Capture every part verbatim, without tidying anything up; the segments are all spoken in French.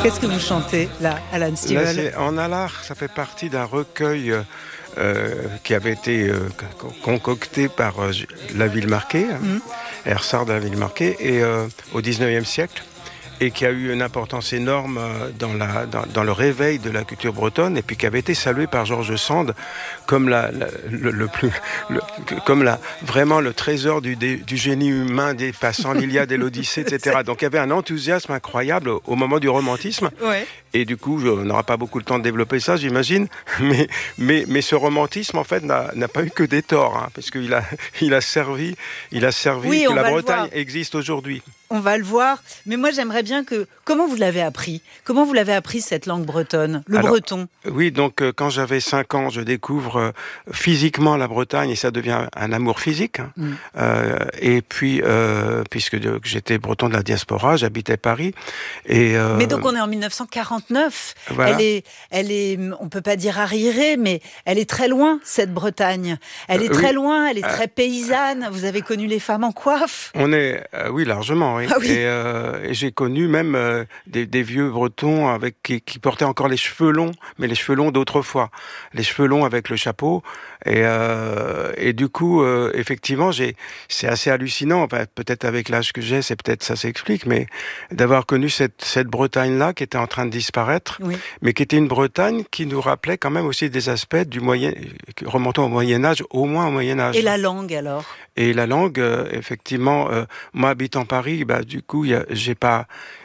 Qu'est-ce que vous chantez là, Alan Stivell? Là, c'est En Allard, ça fait partie d'un recueil euh, qui avait été euh, concocté par euh, la Villemarqué, hein, mmh. Ersard de la Villemarqué, et euh, au dix-neuvième siècle, et qui a eu une importance énorme dans, la, dans, dans le réveil de la culture bretonne, et puis qui avait été salué par George Sand comme la, la, le, le plus, le, comme la, vraiment le trésor du, du génie humain dépassant l'Iliade et l'Odyssée, et cetera. Donc il y avait un enthousiasme incroyable au moment du romantisme. Ouais. Et du coup, on n'aura pas beaucoup de temps de développer ça, j'imagine. Mais, mais, mais ce romantisme, en fait, n'a, n'a pas eu que des torts, hein, parce qu'il a, il a servi, il a servi oui, que la Bretagne existe aujourd'hui. On va le voir. Mais moi, j'aimerais bien que... Comment vous l'avez appris ? Comment vous l'avez appris, cette langue bretonne, le Alors, breton ? Oui, donc euh, quand j'avais cinq ans, je découvre euh, physiquement la Bretagne et ça devient un amour physique. Hein. Mm. Euh, et puis, euh, puisque de, j'étais breton de la diaspora, j'habitais Paris. Et, euh, mais donc, on est en dix-neuf cent quarante-neuf. Voilà. Elle est, elle est, on ne peut pas dire arriérée, mais elle est très loin, cette Bretagne. Elle est euh, très oui. loin, elle est très paysanne. Vous avez connu les femmes en coiffe ? On est, euh, oui, largement. Oui. Ah oui. Et, euh, et j'ai connu même euh, des, des vieux bretons avec qui, qui portaient encore les cheveux longs, mais les cheveux longs d'autrefois, les cheveux longs avec le chapeau. Et, euh, et du coup, euh, effectivement, j'ai, c'est assez hallucinant. Enfin, peut-être avec l'âge que j'ai, c'est peut-être ça s'explique, mais d'avoir connu cette, cette Bretagne-là qui était en train de disparaître, oui. mais qui était une Bretagne qui nous rappelait quand même aussi des aspects du moyen, remontant au Moyen Âge, au moins au Moyen Âge. Et la langue alors ? Et la langue, euh, effectivement, euh, moi habitant Paris, bah du coup, y a, j'ai pas,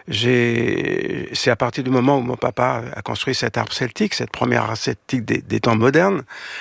j'ai, c'est à partir du moment où mon papa a construit cette harpe celtique, cette première harpe celtique des, des temps modernes,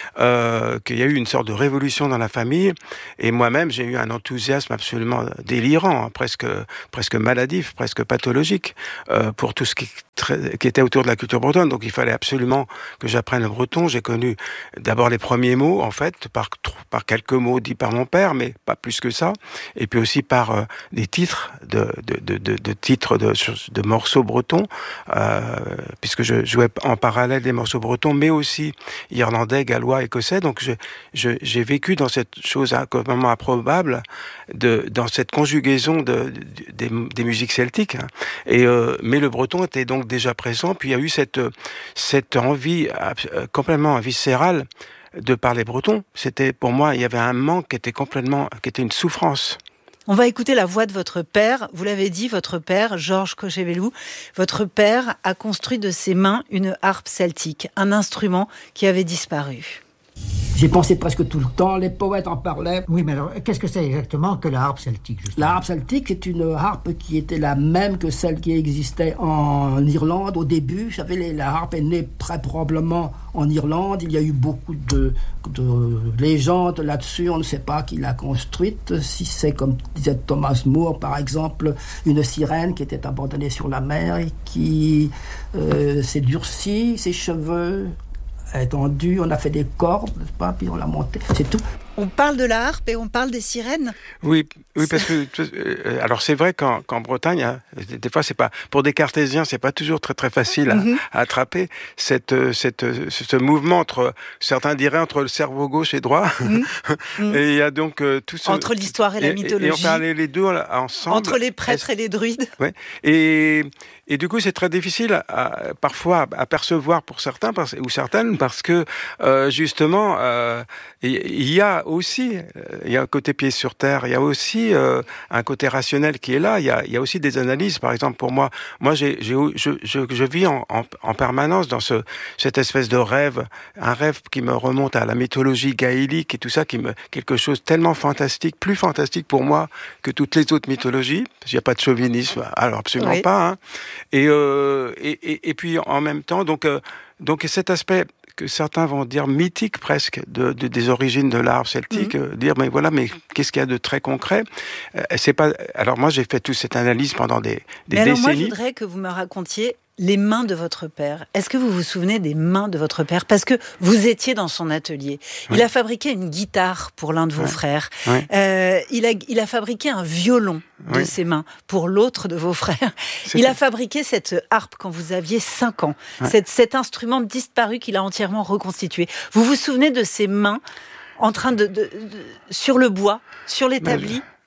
euh, qu'il y a eu une sorte de révolution dans la famille. Et moi-même, j'ai eu un enthousiasme absolument délirant, hein, presque, presque maladif, presque pathologique, euh, pour tout ce qui, très, qui était autour de la culture bretonne. Donc, il fallait absolument que j'apprenne le breton. J'ai connu d'abord les premiers mots, en fait, par, par quelques mots dits par mon père, mais pas plus que ça. Et puis aussi par euh, des titres de, de, de, de, de titres de, de morceaux bretons, euh, puisque je jouais en parallèle des morceaux bretons, mais aussi irlandais, gallois, écossais. Donc je, je, j'ai vécu dans cette chose complètement improbable, de, dans cette conjugaison de, de, des, des musiques celtiques. Hein. Et, euh, mais le breton était donc déjà présent. Puis il y a eu cette, cette envie euh, complètement viscérale de parler breton. C'était, pour moi, il y avait un manque qui était complètement, qui était une souffrance. On va écouter la voix de votre père. Vous l'avez dit, votre père, Georges Cochevelou, votre père a construit de ses mains une harpe celtique, un instrument qui avait disparu. J'y pensais presque tout le temps, les poètes en parlaient. Oui, mais alors, qu'est-ce que c'est exactement que la harpe celtique, justement ? La harpe celtique, c'est une harpe qui était la même que celle qui existait en Irlande au début. Vous savez, la harpe est née très probablement en Irlande. Il y a eu beaucoup de, de légendes là-dessus. On ne sait pas qui l'a construite. Si c'est, comme disait Thomas Moore, par exemple, une sirène qui était abandonnée sur la mer et qui euh, s'est durcie, ses cheveux étendu, on a fait des cordes, n'est-ce pas, puis on l'a monté, c'est tout. On parle de la harpe et on parle des sirènes. Oui, oui, parce que euh, alors c'est vrai qu'en, qu'en Bretagne, hein, des fois c'est pas pour des cartésiens, c'est pas toujours très très facile à, mm-hmm. à attraper cette cette ce mouvement entre, certains diraient, entre le cerveau gauche et droit. Mm-hmm. Et il y a donc euh, tout ce, entre l'histoire et la mythologie. Et, et on parlait les deux ensemble. Entre les prêtres et les druides. Ouais. Et et du coup c'est très difficile à, parfois à percevoir pour certains parce, ou certaines parce que euh, justement euh, il y a aussi, il y a un côté pied sur terre, il y a aussi euh, un côté rationnel qui est là, il y a, il y a aussi des analyses, par exemple pour moi, moi j'ai, j'ai, je, je, je vis en, en, en permanence dans ce, cette espèce de rêve, un rêve qui me remonte à la mythologie gaélique et tout ça, qui me, quelque chose tellement fantastique, plus fantastique pour moi que toutes les autres mythologies, il n'y a pas de chauvinisme, alors absolument oui. pas, hein. et, euh, et, et, et puis en même temps, donc, euh, donc cet aspect que certains vont dire mythique presque de, de des origines de l'art celtique, mmh. euh, dire mais voilà, mais qu'est-ce qu'il y a de très concret ? euh, C'est pas. Alors moi j'ai fait toute cette analyse pendant des, des mais alors décennies. Moi je voudrais que vous me racontiez les mains de votre père. Est-ce que vous vous souvenez des mains de votre père ? Parce que vous étiez dans son atelier. Il oui. a fabriqué une guitare pour l'un de vos oui. frères. Oui. Euh, il, a, il a fabriqué un violon de oui. ses mains pour l'autre de vos frères. C'est il a fabriqué cette harpe quand vous aviez cinq ans. Oui. Cette, cet instrument disparu qu'il a entièrement reconstitué. Vous vous souvenez de ces mains en train de, de, de sur le bois, sur l'établi ?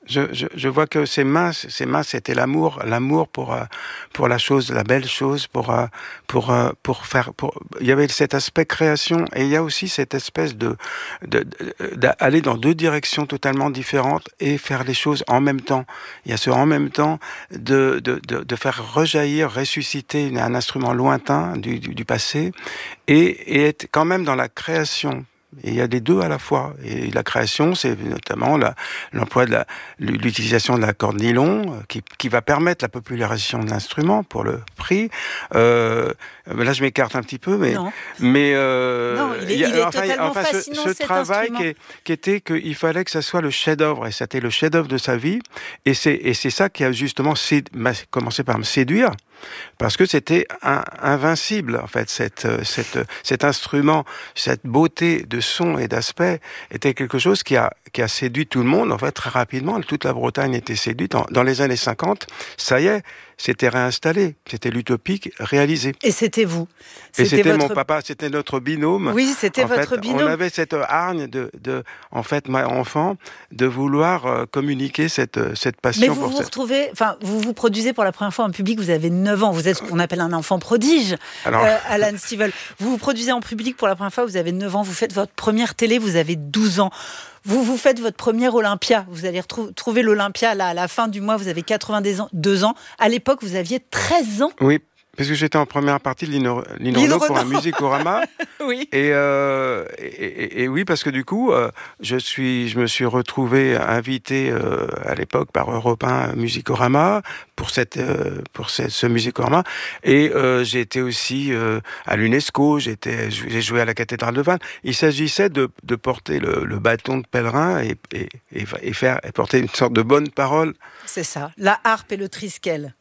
Je, je, je vois que ses mains, ses mains, c'était l'amour, l'amour pour euh, pour la chose, la belle chose, pour euh, pour euh, pour faire. Pour... Il y avait cet aspect création et il y a aussi cette espèce de, de, de d'aller dans deux directions totalement différentes et faire les choses en même temps. Il y a ce en même temps de de de, de faire rejaillir, ressusciter un instrument lointain du du, du passé et, et être quand même dans la création. Et il y a les deux à la fois. Et la création, c'est notamment la, l'emploi de la, l'utilisation de la corde nylon, qui, qui va permettre la popularisation de l'instrument pour le prix. Euh, là, je m'écarte un petit peu, mais non. mais euh, non, il est, il y a, il est enfin, totalement enfin, fascinant, ce, ce cet travail instrument. qui, est, qui était qu'il fallait que ça soit le chef-d'œuvre, et c'était le chef-d'œuvre de sa vie. Et c'est et c'est ça qui a justement séd, commencé par me séduire. Parce que c'était un, invincible, en fait, cette, cette, cet instrument, cette beauté de son et d'aspect était quelque chose qui a, qui a séduit tout le monde, en fait, très rapidement. Toute la Bretagne était séduite. Dans les années cinquante, ça y est, c'était réinstallé. C'était l'utopique réalisé. Et c'était vous. C'était et c'était votre... mon papa, c'était notre binôme. Oui, c'était en votre fait, binôme. On avait cette hargne de, de en fait, ma enfant, de vouloir euh, communiquer cette, cette passion. Mais vous pour vous cette... retrouvez, enfin, vous vous produisez pour la première fois en public, vous avez neuf ans, vous êtes ce qu'on appelle un enfant prodige, Alors... euh, Alan Stivell. Vous vous produisez en public pour la première fois, vous avez neuf ans, vous faites votre première télé, vous avez douze ans. Vous, vous faites votre première Olympia. Vous allez retrouver trouver l'Olympia là, à la fin du mois. Vous avez quatre-vingt-deux ans. À l'époque, vous aviez treize ans. Oui. Parce que j'étais en première partie de Lino, Lino Renaud pour un Musicorama. Oui. Et, euh, et, et, et oui, parce que du coup, euh, je suis, je me suis retrouvé invité euh, à l'époque par Europe un Musicorama pour cette, euh, pour cette, ce Musicorama. Et euh, j'ai été aussi euh, à l'UNESCO. J'étais, j'ai joué à la cathédrale de Vannes. Il s'agissait de, de porter le, le bâton de pèlerin et, et, et, et faire, et porter une sorte de bonne parole. C'est ça. La harpe et le triskel.